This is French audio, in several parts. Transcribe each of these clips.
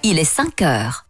il est 5 heures.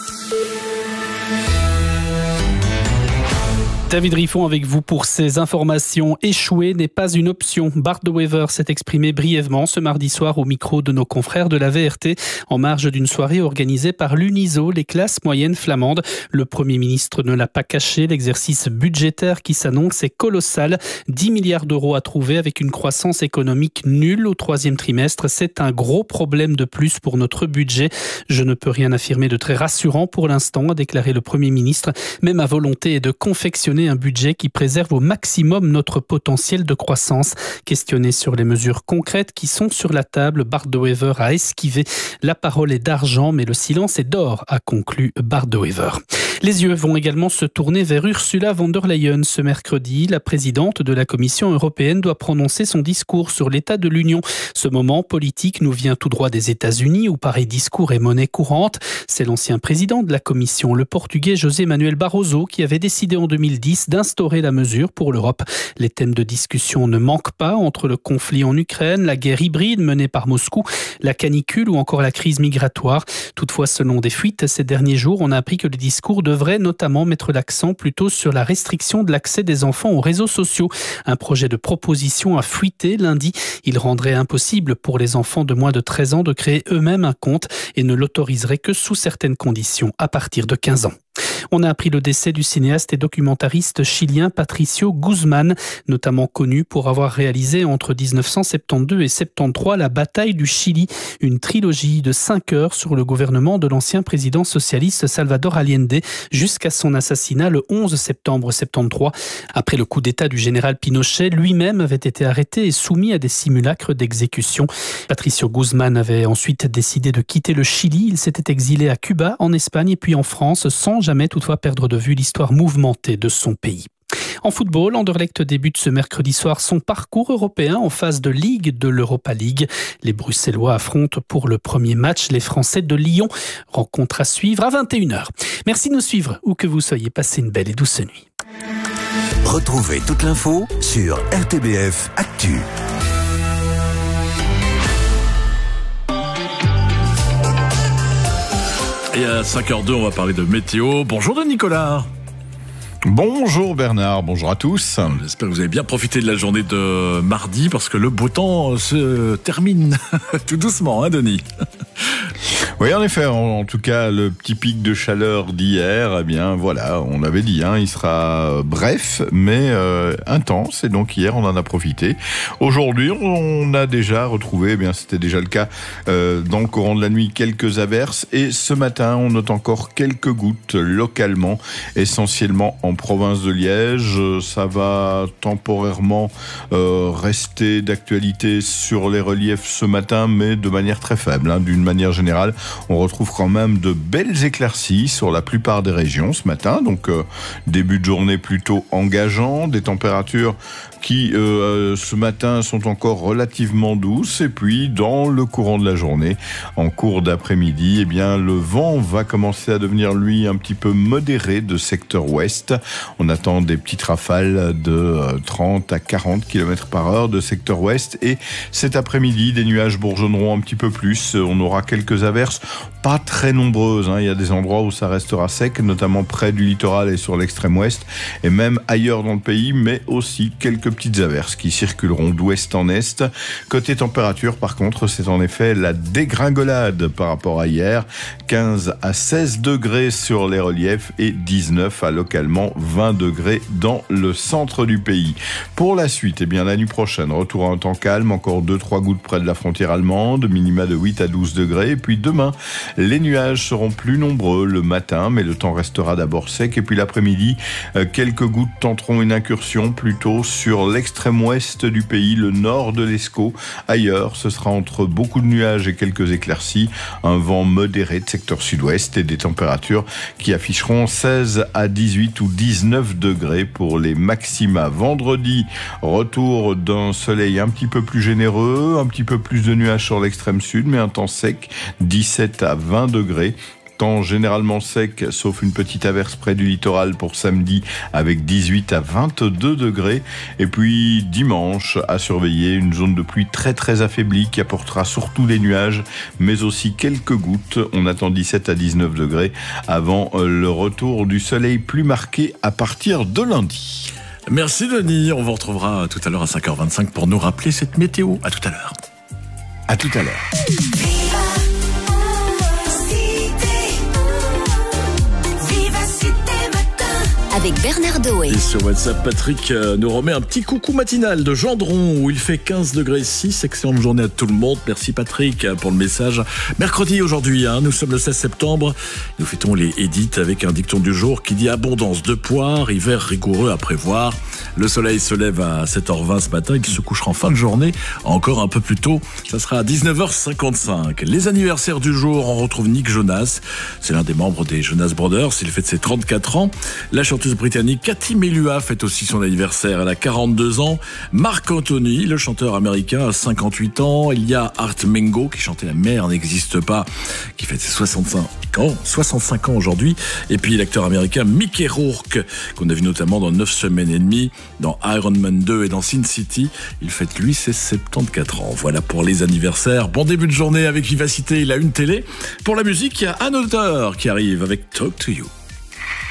David Riffon avec vous pour ces informations. Échouer n'est pas une option. Bart De Wever s'est exprimé brièvement ce mardi soir au micro de nos confrères de la VRT en marge d'une soirée organisée par l'UNISO, les classes moyennes flamandes. Le Premier ministre ne l'a pas caché, l'exercice budgétaire qui s'annonce est colossal. 10 milliards d'euros à trouver avec une croissance économique nulle au troisième trimestre. C'est un gros problème de plus pour notre budget. Je ne peux rien affirmer de très rassurant pour l'instant, a déclaré le Premier ministre. Mais ma volonté est de confectionner un budget qui préserve au maximum notre potentiel de croissance. Questionné sur les mesures concrètes qui sont sur la table, Bart De Wever a esquivé. La parole est d'argent, mais le silence est d'or, a conclu Bart De Wever. Les yeux vont également se tourner vers Ursula von der Leyen. Ce mercredi, la présidente de la Commission européenne doit prononcer son discours sur l'état de l'Union. Ce moment politique nous vient tout droit des États-Unis, où pareil discours est monnaie courante. C'est l'ancien président de la Commission, le Portugais José Manuel Barroso, qui avait décidé en 2010 d'instaurer la mesure pour l'Europe. Les thèmes de discussion ne manquent pas entre le conflit en Ukraine, la guerre hybride menée par Moscou, la canicule ou encore la crise migratoire. Toutefois, selon des fuites ces derniers jours, on a appris que le discours devrait notamment mettre l'accent plutôt sur la restriction de l'accès des enfants aux réseaux sociaux. Un projet de proposition a fuité lundi. Il rendrait impossible pour les enfants de moins de 13 ans de créer eux-mêmes un compte et ne l'autoriserait que sous certaines conditions à partir de 15 ans. On a appris le décès du cinéaste et documentariste chilien Patricio Guzmán, notamment connu pour avoir réalisé entre 1972 et 73 La bataille du Chili, une trilogie de 5 heures sur le gouvernement de l'ancien président socialiste Salvador Allende jusqu'à son assassinat le 11 septembre 73. Après le coup d'État du général Pinochet, lui-même avait été arrêté et soumis à des simulacres d'exécution. Patricio Guzmán avait ensuite décidé de quitter le Chili. Il s'était exilé à Cuba, en Espagne et puis en France, sans jamais toutefois perdre de vue l'histoire mouvementée de son pays. En football, Anderlecht débute ce mercredi soir son parcours européen en phase de Ligue de l'Europa League. Les Bruxellois affrontent pour le premier match les Français de Lyon. Rencontre à suivre à 21h. Merci de nous suivre, où que vous soyez. Passez une belle et douce nuit. Retrouvez toute l'info sur RTBF Actu. Et à 5h02, on va parler de météo. Bonjour de Nicolas. Bonjour Bernard, bonjour à tous. J'espère que vous avez bien profité de la journée de mardi parce que le beau temps se termine tout doucement, hein Denis? Oui, en effet, en tout cas, le petit pic de chaleur d'hier, eh bien voilà, on l'avait dit, il sera bref, mais intense, et donc hier, on en a profité. Aujourd'hui, on a déjà retrouvé, c'était déjà le cas dans le courant de la nuit, quelques averses, et ce matin, on note encore quelques gouttes localement, essentiellement en province de Liège. Ça va temporairement rester d'actualité sur les reliefs ce matin, mais de manière très faible, d'une manière générale. On retrouve quand même de belles éclaircies sur la plupart des régions ce matin, donc début de journée plutôt engageant, des températures qui ce matin sont encore relativement douces, et puis dans le courant de la journée, en cours d'après-midi, le vent va commencer à devenir lui un petit peu modéré de secteur ouest. On attend des petites rafales de 30 à 40 km/h de secteur ouest, et cet après-midi, des nuages bourgeonneront un petit peu plus. On aura quelques averses, pas très nombreuses, il y a des endroits où ça restera sec, notamment près du littoral et sur l'extrême ouest, et même ailleurs dans le pays, mais aussi quelques petites averses qui circuleront d'ouest en est. Côté température, par contre, c'est en effet la dégringolade par rapport à hier. 15 à 16 degrés sur les reliefs et 19 à localement 20 degrés dans le centre du pays. Pour la suite, la nuit prochaine, retour à un temps calme, encore 2-3 gouttes près de la frontière allemande, minima de 8 à 12 degrés. Et puis demain, les nuages seront plus nombreux le matin, mais le temps restera d'abord sec. Et puis l'après-midi, quelques gouttes tenteront une incursion plutôt sur l'extrême ouest du pays, le nord de l'Escaut. Ailleurs, ce sera entre beaucoup de nuages et quelques éclaircies, un vent modéré de secteur sud-ouest et des températures qui afficheront 16 à 18 ou 19 degrés pour les maxima. Vendredi, retour d'un soleil un petit peu plus généreux, un petit peu plus de nuages sur l'extrême sud, mais un temps sec, 17 à 20 degrés. temps généralement sec, sauf une petite averse près du littoral pour samedi avec 18 à 22 degrés. Et puis dimanche, à surveiller, une zone de pluie très très affaiblie qui apportera surtout des nuages, mais aussi quelques gouttes. On attend 17 à 19 degrés avant le retour du soleil plus marqué à partir de lundi. Merci Denis, on vous retrouvera tout à l'heure à 5h25 pour nous rappeler cette météo. À tout à l'heure. À tout à l'heure. Avec Bernard Doé. Et sur WhatsApp, Patrick nous remet un petit coucou matinal de Gendron où il fait 15 degrés 6. Excellente journée à tout le monde. Merci Patrick pour le message. Mercredi aujourd'hui, nous sommes le 16 septembre. Nous fêtons les Édith avec un dicton du jour qui dit abondance de poires, hiver rigoureux à prévoir. Le soleil se lève à 7h20 ce matin et qui se couchera en fin de journée encore un peu plus tôt. Ça sera à 19h55. Les anniversaires du jour, on retrouve Nick Jonas. C'est l'un des membres des Jonas Brothers. Il fête ses 34 ans. La chanteuse britannique Cathy Melua fête aussi son anniversaire. Elle a 42 ans. Marc Anthony, le chanteur américain, a 58 ans. Il y a Art Mengo qui chantait La mer n'existe pas, qui fête ses 65 ans aujourd'hui. Et puis l'acteur américain Mickey Rourke, qu'on a vu notamment dans 9 semaines et demie, dans Iron Man 2 et dans Sin City. Il fête lui ses 74 ans. Voilà pour les anniversaires. Bon début de journée avec Vivacité, la une télé. Pour la musique, il y a un auteur qui arrive avec Talk to You.